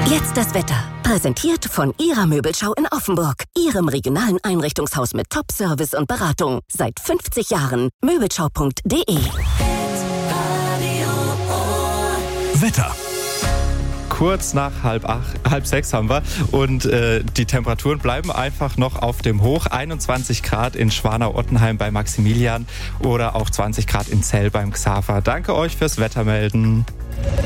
Jetzt das Wetter. Präsentiert von Ihrer Möbelschau in Offenburg. Ihrem regionalen Einrichtungshaus mit Top-Service und Beratung. Seit 50 Jahren. Möbelschau.de. Wetter. Kurz nach halb sechs haben wir und die Temperaturen bleiben einfach noch auf dem Hoch. 21 Grad in Schwanau-Ottenheim bei Maximilian oder auch 20 Grad in Zell beim Xaver. Danke euch fürs Wettermelden.